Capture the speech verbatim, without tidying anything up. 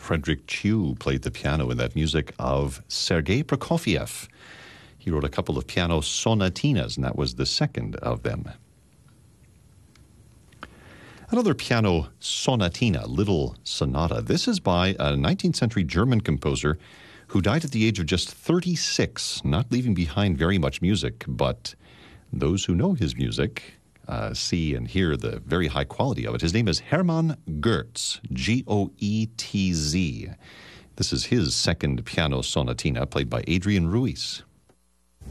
Frederick Chu played the piano in that music of Sergei Prokofiev. He wrote a couple of piano sonatinas, and that was the second of them. Another piano sonatina, Little Sonata. This is by a nineteenth century German composer who died at the age of just thirty-six, not leaving behind very much music, but those who know his music uh, see and hear the very high quality of it. His name is Hermann Goetz, G O E T Z. This is his second piano sonatina, played by Adrian Ruiz.